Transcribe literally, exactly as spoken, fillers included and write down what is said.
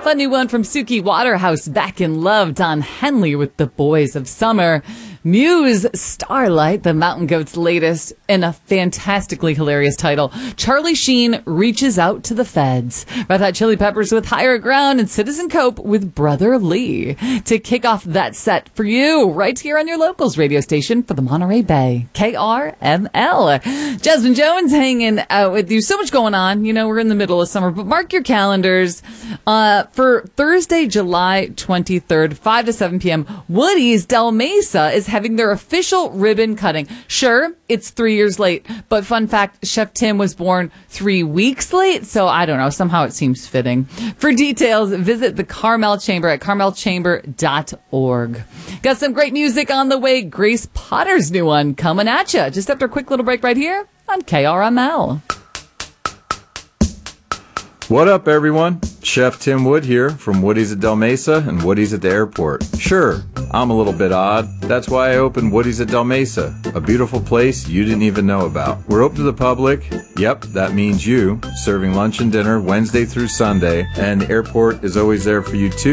Fun new one from Suki Waterhouse, Back in Love, Don Henley with The Boys of Summer. Muse, Starlight, the Mountain Goats' latest, and a fantastically hilarious title. Charlie Sheen, Reaches Out to the Feds. Red Hot Chili Peppers with Higher Ground, and Citizen Cope with Brother Lee. To kick off that set for you, right here on your locals radio station for the Monterey Bay, K R M L. Jasmine Jones hanging out with you. So much going on. You know, we're in the middle of summer, but mark your calendars. Uh, for Thursday, July twenty-third, five to seven p.m., Woody's Del Mesa is having their official ribbon cutting. Sure, it's three years late, but fun fact, Chef Tim was born three weeks late, so I don't know, somehow it seems fitting. For details, visit the Carmel Chamber at carmel chamber dot org. Got some great music on the way. Grace Potter's new one coming at you just after a quick little break right here on K R M L. What up, everyone? Chef Tim Wood here from Woody's at Del Mesa and Woody's at the airport. Sure, I'm a little bit odd. That's why I opened Woody's at Del Mesa, a beautiful place you didn't even know about. We're open to the public. Yep, that means you. Serving lunch and dinner Wednesday through Sunday, and the airport is always there for you too.